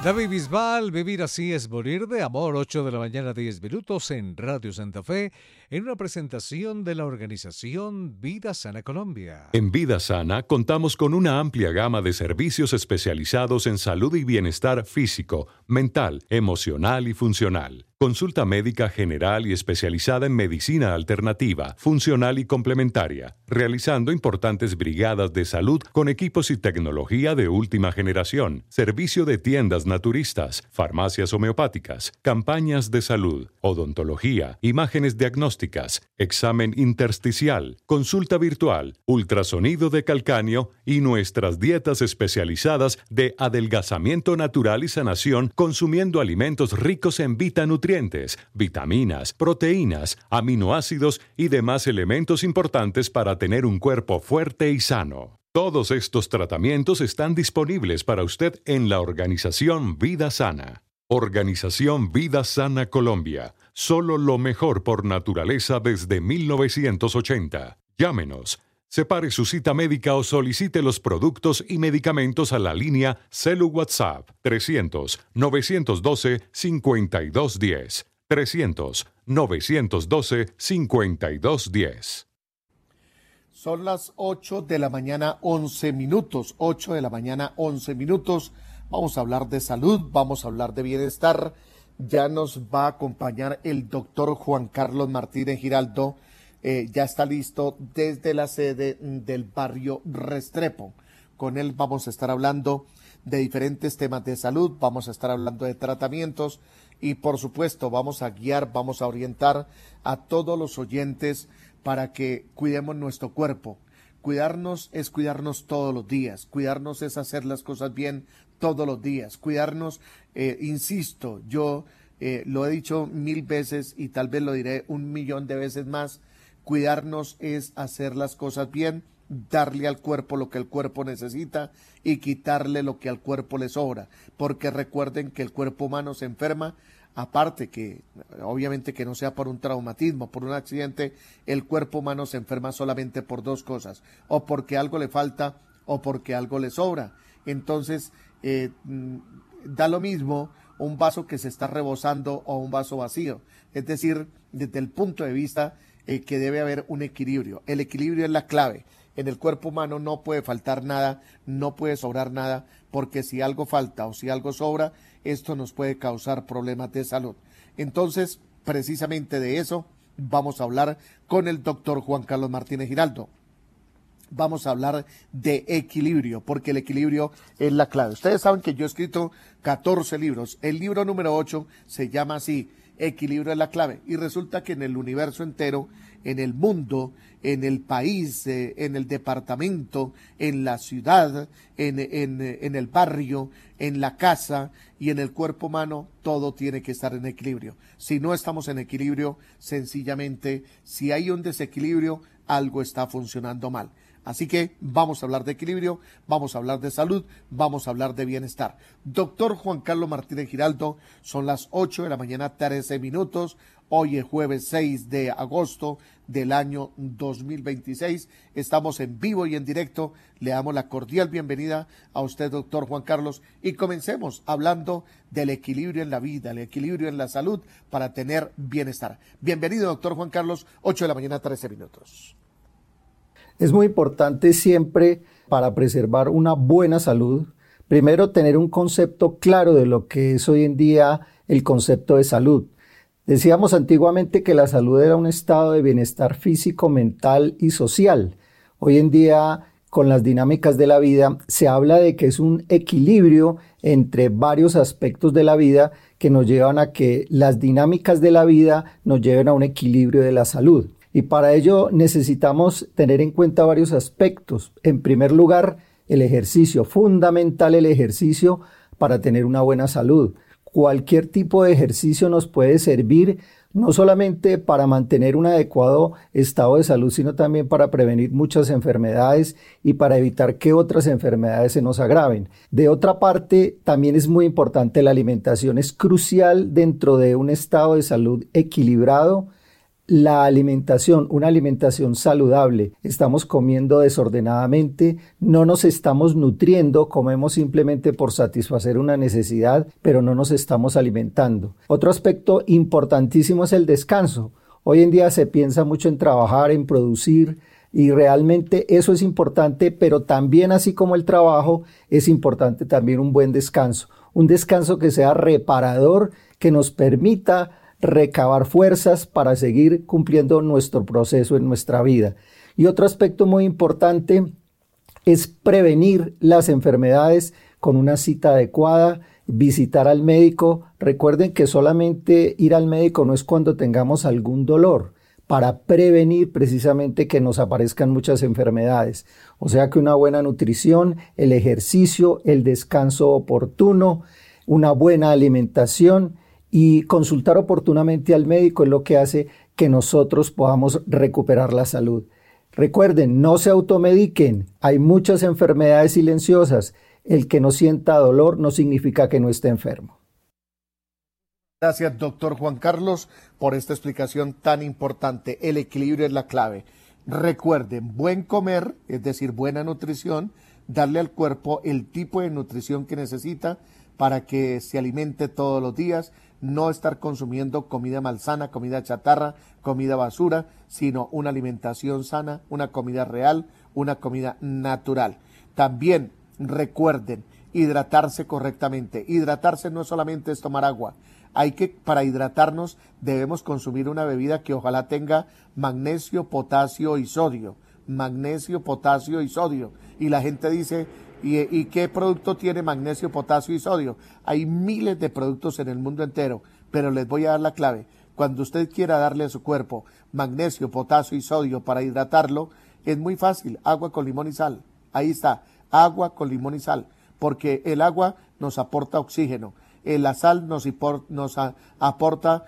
David Bisbal, Vivir así es morir de amor, 8 de la mañana, 10 minutos en Radio Santa Fe, en una presentación de la organización Vida Sana Colombia. En Vida Sana contamos con una amplia gama de servicios especializados en salud y bienestar físico, mental, emocional y funcional. Consulta médica general y especializada en medicina alternativa, funcional y complementaria, realizando importantes brigadas de salud con equipos y tecnología de última generación, servicio de tiendas naturistas, farmacias homeopáticas, campañas de salud, odontología, imágenes diagnósticas, examen intersticial, consulta virtual, ultrasonido de calcáneo y nuestras dietas especializadas de adelgazamiento natural y sanación consumiendo alimentos ricos en nutrientes, vitaminas, proteínas, aminoácidos y demás elementos importantes para tener un cuerpo fuerte y sano. Todos estos tratamientos están disponibles para usted en la organización Vida Sana. Organización Vida Sana Colombia. Solo lo mejor por naturaleza desde 1980. Llámenos. Separe su cita médica o solicite los productos y medicamentos a la línea Celu WhatsApp 300-912-5210. 300-912-5210. Son las 8 de la mañana, 11 minutos. 8 de la mañana, 11 minutos. Vamos a hablar de salud, vamos a hablar de bienestar. Ya nos va a acompañar el doctor Juan Carlos Martínez Giraldo. Ya está listo desde la sede del barrio Restrepo. Con él vamos a estar hablando de diferentes temas de salud, vamos a estar hablando de tratamientos y por supuesto vamos a guiar, vamos a orientar a todos los oyentes para que cuidemos nuestro cuerpo. Cuidarnos es cuidarnos todos los días, cuidarnos es hacer las cosas bien todos los días, cuidarnos, insisto, yo lo he dicho 1000 veces y tal vez lo diré 1.000.000 de veces más. Cuidarnos es hacer las cosas bien, darle al cuerpo lo que el cuerpo necesita y quitarle lo que al cuerpo le sobra, porque recuerden que el cuerpo humano se enferma, aparte que obviamente que no sea por un traumatismo, por un accidente, el cuerpo humano se enferma solamente por dos cosas, o porque algo le falta o porque algo le sobra. Entonces da lo mismo un vaso que se está rebosando o un vaso vacío, es decir, desde el punto de vista que debe haber un equilibrio. El equilibrio es la clave. En el cuerpo humano no puede faltar nada, no puede sobrar nada, porque si algo falta o si algo sobra, esto nos puede causar problemas de salud. Entonces, precisamente de eso vamos a hablar con el doctor Juan Carlos Martínez Giraldo. Vamos a hablar de equilibrio, porque el equilibrio es la clave. Ustedes saben que yo he escrito 14 libros. El libro número 8 se llama así, Equilibrio es la clave. Y resulta que en el universo entero, en el mundo, en el país, en el departamento, en la ciudad, en el barrio, en la casa y en el cuerpo humano, todo tiene que estar en equilibrio. Si no estamos en equilibrio, sencillamente, si hay un desequilibrio, algo está funcionando mal. Así que vamos a hablar de equilibrio, vamos a hablar de salud, vamos a hablar de bienestar. Doctor Juan Carlos Martínez Giraldo, son las 8 de la mañana, 13 minutos. Hoy es jueves 6 de agosto del año 2026. Estamos en vivo y en directo. Le damos la cordial bienvenida a usted, doctor Juan Carlos, y comencemos hablando del equilibrio en la vida, el equilibrio en la salud para tener bienestar. Bienvenido, doctor Juan Carlos, 8 de la mañana, 13 minutos. Es muy importante siempre para preservar una buena salud, primero tener un concepto claro de lo que es hoy en día el concepto de salud. Decíamos antiguamente que la salud era un estado de bienestar físico, mental y social. Hoy en día, con las dinámicas de la vida, se habla de que es un equilibrio entre varios aspectos de la vida que nos llevan a que las dinámicas de la vida nos lleven a un equilibrio de la salud. Y para ello necesitamos tener en cuenta varios aspectos. En primer lugar, el ejercicio, fundamental el ejercicio para tener una buena salud. Cualquier tipo de ejercicio nos puede servir no solamente para mantener un adecuado estado de salud, sino también para prevenir muchas enfermedades y para evitar que otras enfermedades se nos agraven. De otra parte, también es muy importante la alimentación, es crucial dentro de un estado de salud equilibrado. la alimentación, una alimentación saludable. Estamos comiendo desordenadamente, no nos estamos nutriendo, comemos simplemente por satisfacer una necesidad, pero no nos estamos alimentando. Otro aspecto importantísimo es el descanso. Hoy en día se piensa mucho en trabajar, en producir, y realmente eso es importante, pero también, así como el trabajo, es importante también un buen descanso. Un descanso que sea reparador, que nos permita recabar fuerzas para seguir cumpliendo nuestro proceso en nuestra vida. Y otro aspecto muy importante es prevenir las enfermedades con una cita adecuada, visitar al médico. Recuerden que solamente ir al médico no es cuando tengamos algún dolor, para prevenir precisamente que nos aparezcan muchas enfermedades. O sea que una buena nutrición, el ejercicio, el descanso oportuno, una buena alimentación y consultar oportunamente al médico es lo que hace que nosotros podamos recuperar la salud. Recuerden, no se automediquen, hay muchas enfermedades silenciosas. El que no sienta dolor no significa que no esté enfermo. Gracias, doctor Juan Carlos, por esta explicación tan importante. El equilibrio es la clave. Recuerden, buen comer, es decir, buena nutrición, darle al cuerpo el tipo de nutrición que necesita para que se alimente todos los días, no estar consumiendo comida malsana, comida chatarra, comida basura, sino una alimentación sana, una comida real, una comida natural. También recuerden hidratarse correctamente. Hidratarse no solamente es tomar agua. Para hidratarnos debemos consumir una bebida que ojalá tenga magnesio, potasio y sodio. Magnesio, potasio y sodio. Y la gente dice, ¿y qué producto tiene magnesio, potasio y sodio? Hay miles de productos en el mundo entero, pero les voy a dar la clave. Cuando usted quiera darle a su cuerpo magnesio, potasio y sodio para hidratarlo, es muy fácil, agua con limón y sal. Ahí está, agua con limón y sal, porque el agua nos aporta oxígeno. La sal nos aporta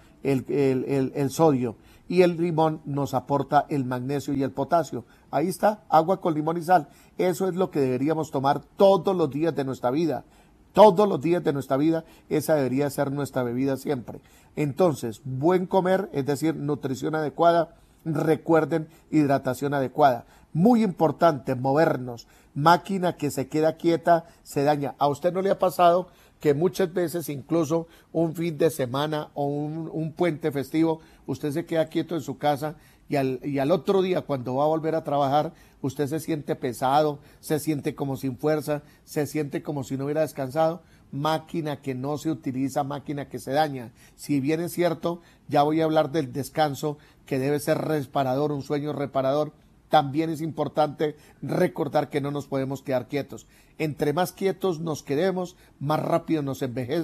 el sodio y el limón nos aporta el magnesio y el potasio. Ahí está, agua con limón y sal. Eso es lo que deberíamos tomar todos los días de nuestra vida. Todos los días de nuestra vida, esa debería ser nuestra bebida siempre. Entonces, buen comer, es decir, nutrición adecuada. Recuerden, hidratación adecuada. Muy importante, movernos. Máquina que se queda quieta se daña. ¿A usted no le ha pasado que muchas veces, incluso un fin de semana o un puente festivo, usted se queda quieto en su casa y al otro día, cuando va a volver a trabajar, usted se siente pesado, se siente como sin fuerza, se siente como si no hubiera descansado? Máquina que no se utiliza, máquina que se daña. Si bien es cierto, ya voy a hablar del descanso, que debe ser reparador, un sueño reparador. También es importante recordar que no nos podemos quedar quietos. Entre más quietos nos quedemos, más rápido nos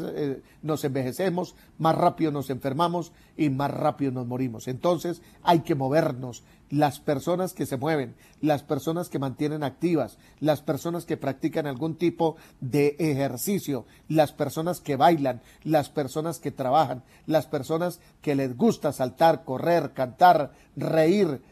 envejecemos, más rápido nos enfermamos y más rápido nos morimos. Entonces hay que movernos. Las personas que se mueven, las personas que mantienen activas, las personas que practican algún tipo de ejercicio, las personas que bailan, las personas que trabajan, las personas que les gusta saltar, correr, cantar, reír,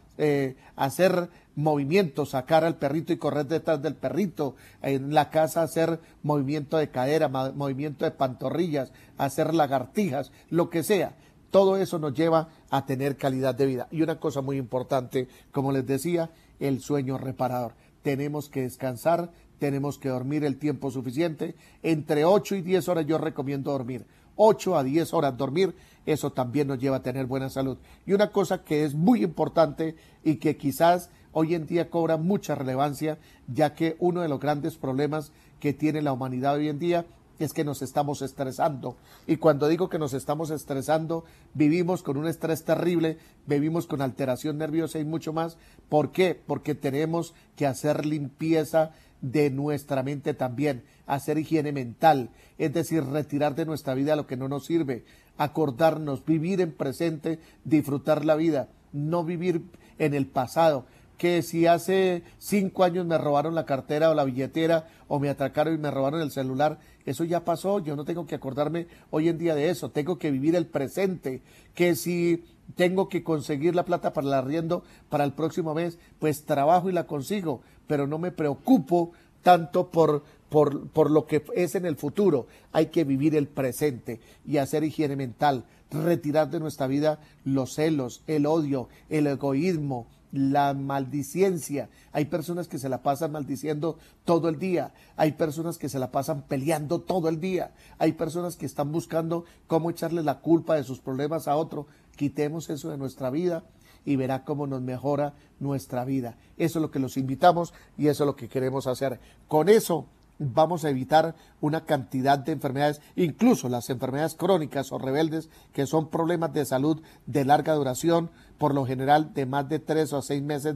hacer movimientos, sacar al perrito y correr detrás del perrito, en la casa hacer movimiento de cadera, movimiento de pantorrillas, hacer lagartijas, lo que sea. Todo eso nos lleva a tener calidad de vida. Y una cosa muy importante, como les decía, el sueño reparador. Tenemos que descansar, tenemos que dormir el tiempo suficiente. Entre 8 y 10 horas yo recomiendo dormir. 8 a 10 horas dormir, eso también nos lleva a tener buena salud. Y una cosa que es muy importante y que quizás hoy en día cobra mucha relevancia, ya que uno de los grandes problemas que tiene la humanidad hoy en día es que nos estamos estresando. Y cuando digo que nos estamos estresando, vivimos con un estrés terrible, vivimos con alteración nerviosa y mucho más. ¿Por qué? Porque tenemos que hacer limpieza de nuestra mente también, hacer higiene mental, es decir, retirar de nuestra vida lo que no nos sirve, acordarnos, vivir en presente, disfrutar la vida, no vivir en el pasado. Que si hace 5 años me robaron la cartera o la billetera o me atracaron y me robaron el celular, eso ya pasó, yo no tengo que acordarme hoy en día de eso, tengo que vivir el presente. Que si tengo que conseguir la plata para el arriendo para el próximo mes, pues trabajo y la consigo, pero no me preocupo tanto por por lo que es en el futuro. Hay que vivir el presente y hacer higiene mental, retirar de nuestra vida los celos, el odio, el egoísmo, la maldicencia. Hay personas que se la pasan maldiciendo todo el día, hay personas que se la pasan peleando todo el día, hay personas que están buscando cómo echarle la culpa de sus problemas a otro. Quitemos eso de nuestra vida y verá cómo nos mejora nuestra vida. Eso es lo que los invitamos y eso es lo que queremos hacer. Con eso vamos a evitar una cantidad de enfermedades, incluso las enfermedades crónicas o rebeldes, que son problemas de salud de larga duración, por lo general de más de 3 o 6 meses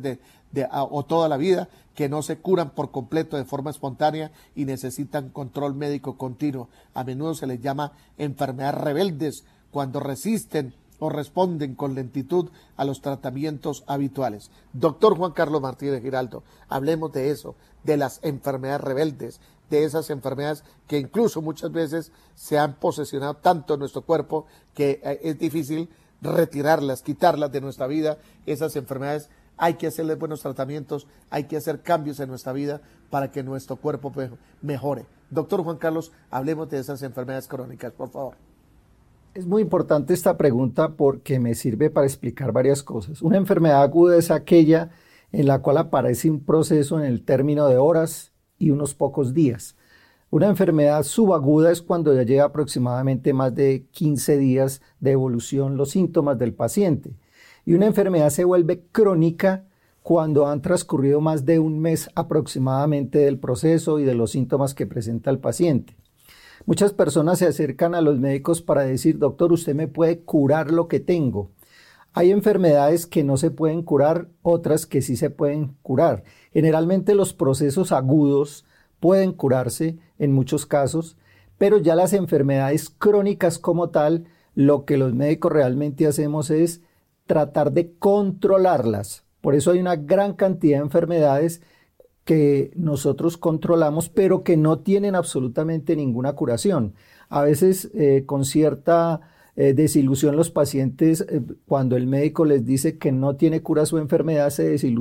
o toda la vida, que no se curan por completo de forma espontánea y necesitan control médico continuo. A menudo se les llama enfermedades rebeldes cuando resisten o responden con lentitud a los tratamientos habituales. Doctor Juan Carlos Martínez Giraldo, hablemos de eso, de las enfermedades rebeldes, de esas enfermedades que incluso muchas veces se han posesionado tanto en nuestro cuerpo que es difícil retirarlas, quitarlas de nuestra vida. Esas enfermedades hay que hacerles buenos tratamientos, hay que hacer cambios en nuestra vida para que nuestro cuerpo mejore. Doctor Juan Carlos, hablemos de esas enfermedades crónicas, por favor. Es muy importante esta pregunta porque me sirve para explicar varias cosas. Una enfermedad aguda es aquella en la cual aparece un proceso en el término de horas y unos pocos días. Una enfermedad subaguda es cuando ya lleva aproximadamente más de 15 días de evolución los síntomas del paciente. Y una enfermedad se vuelve crónica cuando han transcurrido más de un mes aproximadamente del proceso y de los síntomas que presenta el paciente. Muchas personas se acercan a los médicos para decir: doctor, ¿usted me puede curar lo que tengo? Hay enfermedades que no se pueden curar, otras que sí se pueden curar. Generalmente los procesos agudos pueden curarse en muchos casos, pero ya las enfermedades crónicas como tal, lo que los médicos realmente hacemos es tratar de controlarlas. Por eso hay una gran cantidad de enfermedades que nosotros controlamos, pero que no tienen absolutamente ninguna curación. A veces con cierta desilusión los pacientes, cuando el médico les dice que no tiene cura su enfermedad, se desilusionan